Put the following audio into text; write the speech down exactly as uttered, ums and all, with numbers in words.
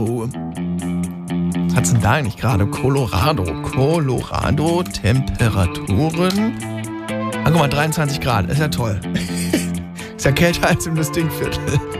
Oh, was hat's denn da eigentlich gerade? Colorado. Colorado, Temperaturen. Ah, guck mal, dreiundzwanzig Grad. Ist ja toll. Ist ja kälter als im Distinct-Viertel.